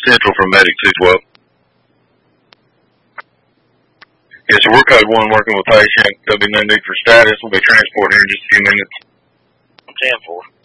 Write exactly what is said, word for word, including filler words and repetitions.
Central from Medic two twelve. Yes, sir, we're code one working with patient. There'll be no need for status. We'll be transporting here in just a few minutes. ten four.